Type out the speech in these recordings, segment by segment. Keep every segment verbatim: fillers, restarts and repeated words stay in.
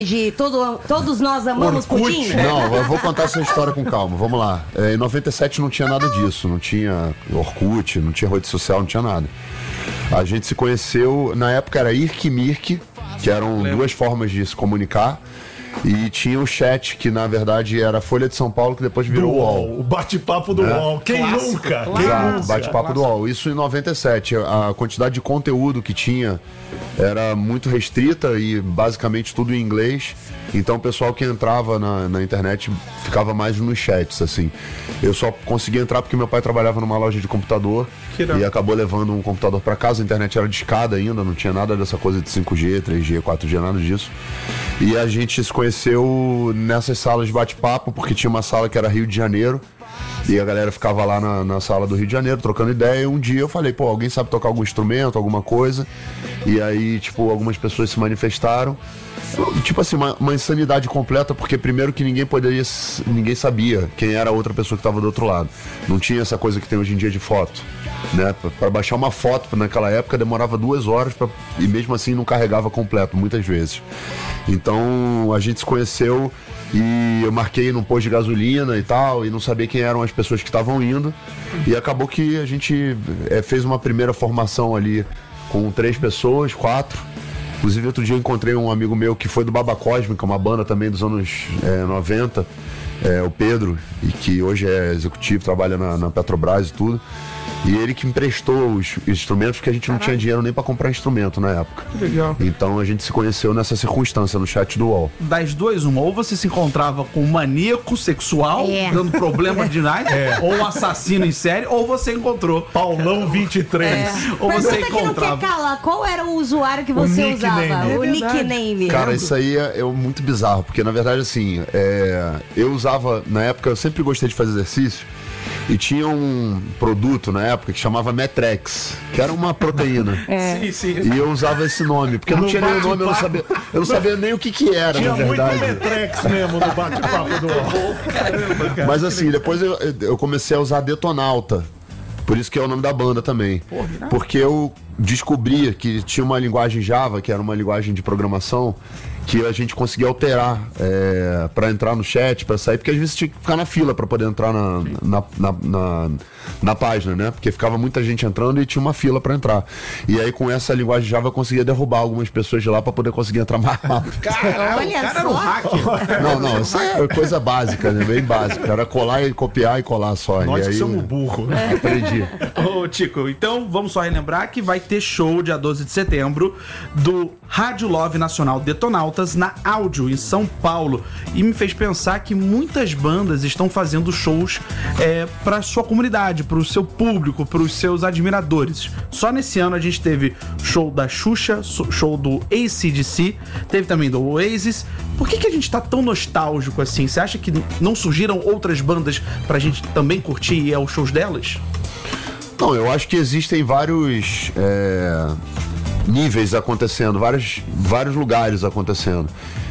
de todo, todos nós amamos Orkut. pudim? Não, eu vou contar essa história com calma, vamos lá. É, em noventa e sete não tinha nada disso, não tinha Orkut, não tinha rede social, não tinha nada. A gente se conheceu, na época era Irk e Mirk, que eram duas formas de se comunicar. E tinha o chat, que na verdade era a Folha de São Paulo, que depois virou o U O L. O bate-papo do É. U O L. Quem Clássico, nunca? clássico. Quem Exato, nunca? bate-papo do U O L. Isso em noventa e sete. A quantidade de conteúdo que tinha era muito restrita e basicamente tudo em inglês. Então o pessoal que entrava na, na internet ficava mais nos chats, assim. Eu só consegui entrar porque meu pai trabalhava numa loja de computador e acabou levando um computador para casa. A internet era discada ainda, não tinha nada dessa coisa de cinco G, três G, quatro G, nada disso. E a gente se conheceu nessas salas de bate-papo, porque tinha uma sala que era Rio de Janeiro. E a galera ficava lá na, na sala do Rio de Janeiro trocando ideia. E um dia eu falei, pô, alguém sabe tocar algum instrumento, alguma coisa? E aí, tipo, algumas pessoas se manifestaram. Tipo assim, uma, uma insanidade completa, porque primeiro que ninguém poderia, ninguém sabia quem era a outra pessoa que estava do outro lado. Não tinha essa coisa que tem hoje em dia de foto, né? Para baixar uma foto naquela época demorava duas horas pra, e mesmo assim não carregava completo, muitas vezes. Então a gente se conheceu e eu marquei num posto de gasolina e tal, e não sabia quem eram as pessoas que estavam indo. E acabou que a gente é, fez uma primeira formação ali com três pessoas, quatro. Inclusive, outro dia eu encontrei um amigo meu que foi do Baba Cósmica, uma banda também dos anos é, noventa, é, o Pedro, e que hoje é executivo, trabalha na, na Petrobras e tudo. E ele que emprestou os instrumentos, porque a gente não tinha dinheiro nem para comprar instrumento na época. Legal. Então a gente se conheceu nessa circunstância, no chat do U O L. Das duas, uma, ou você se encontrava com um maníaco sexual, É. dando problema de night, ou um assassino em série, ou você encontrou. Paulão vinte e três. Ou você Pergunta que não encontrava. quer calar. Qual era o usuário que você nickname. usava? É O verdade. nickname. Cara, isso aí é, é muito bizarro, porque na verdade assim, é, eu usava, na época, eu sempre gostei de fazer exercício, e tinha um produto na época que chamava Metrex, que era uma proteína. Sim, sim. E eu usava esse nome, porque não No tinha nem o nome, eu não bate-papo. sabia, eu não sabia nem o que que era, Tinha na muito verdade. Metrex mesmo no bate-papo do U O L. Mas assim, depois eu, eu comecei a usar Detonauta. Por isso que é o nome da banda também. Porque eu descobri que tinha uma linguagem Java, que era uma linguagem de programação, que a gente conseguia alterar é, para entrar no chat, para sair, porque às vezes tinha que ficar na fila para poder entrar na, na, na, na, na página, né? Porque ficava muita gente entrando e tinha uma fila para entrar. E aí com essa linguagem Java eu conseguia derrubar algumas pessoas de lá para poder conseguir entrar mais rápido. Cara, Olha o cara era um só. hacker. Não, não, isso é coisa básica, né? Bem básica. Era colar e copiar e colar só. Nós e que aí, somos burro. aprendi. Ô, Tico, então vamos só relembrar que vai ter show dia doze de setembro do Rádio Love Nacional Detonautas na Áudio, em São Paulo. E me fez pensar que muitas bandas estão fazendo shows é, para sua comunidade, para o seu público, para os seus admiradores. Só nesse ano a gente teve show da Xuxa, show do A C D C, teve também do Oasis. Por que, que a gente tá tão nostálgico assim? Você acha que não surgiram outras bandas pra gente também curtir e ir aos shows delas? Não, eu acho que existem vários é, níveis acontecendo, vários, vários lugares acontecendo.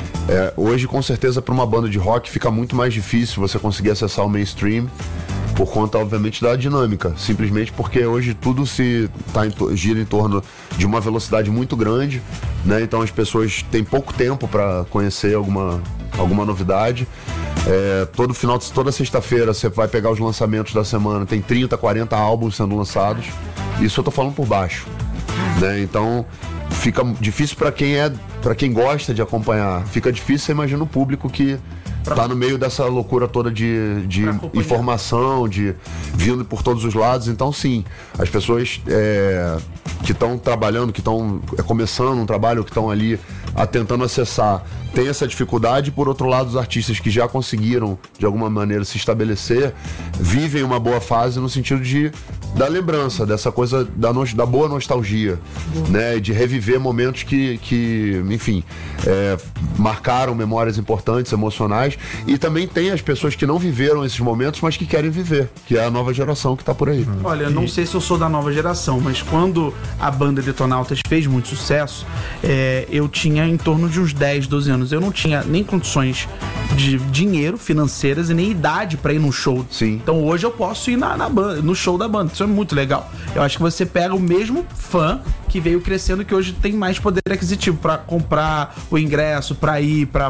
É, hoje, com certeza, para uma banda de rock fica muito mais difícil você conseguir acessar o mainstream, por conta, obviamente, da dinâmica. Simplesmente porque hoje tudo se tá em, gira em torno de uma velocidade muito grande, né? Então as pessoas têm pouco tempo para conhecer alguma, alguma novidade. É, todo final, toda sexta-feira você vai pegar os lançamentos da semana, tem trinta, quarenta álbuns sendo lançados. Isso eu tô falando por baixo, né? Então fica difícil para quem é, para quem gosta de acompanhar. Fica difícil, você imagina o público que tá no meio dessa loucura toda de, de informação, de vindo por todos os lados. Então sim, as pessoas é, que estão trabalhando, que estão é, começando um trabalho, que estão ali a, tentando acessar, tem essa dificuldade. Por outro lado, os artistas que já conseguiram de alguma maneira se estabelecer vivem uma boa fase no sentido de da lembrança, dessa coisa da, no, da boa nostalgia, né? De reviver momentos que, que enfim, é, marcaram memórias importantes, emocionais. E também tem as pessoas que não viveram esses momentos, mas que querem viver, que é a nova geração que tá por aí. Olha, eu não sei se eu sou da nova geração, mas quando a banda Detonautas fez muito sucesso, é, eu tinha em torno de uns dez, doze anos. Eu não tinha nem condições de dinheiro, financeiras e nem idade pra ir num show. Sim. Então hoje eu posso ir na, na banda, no show da banda. Isso é muito legal. Eu acho que você pega o mesmo fã que veio crescendo, que hoje tem mais poder aquisitivo pra comprar o ingresso, pra ir, pra